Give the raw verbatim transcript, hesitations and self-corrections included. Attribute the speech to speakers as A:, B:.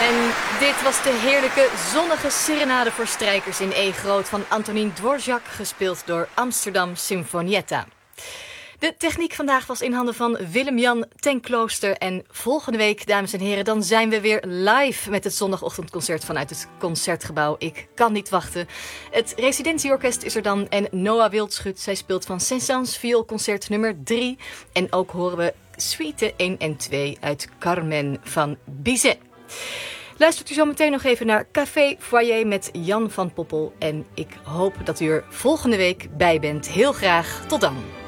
A: En dit was de heerlijke zonnige serenade voor strijkers in E groot van Antonín Dvořák, gespeeld door Amsterdam Sinfonietta. De techniek vandaag was in handen van Willem-Jan ten Klooster. En volgende week, dames en heren, dan zijn we weer live met het zondagochtendconcert vanuit het Concertgebouw. Ik kan niet wachten. Het residentieorkest is er dan en Noah Wildschut. Zij speelt van Saint-Saëns vioolconcert nummer drie. En ook horen we suite één en twee uit Carmen van Bizet. Luistert u zo meteen nog even naar Café Foyer met Jan van Poppel. En ik hoop dat u er volgende week bij bent. Heel graag. Tot dan.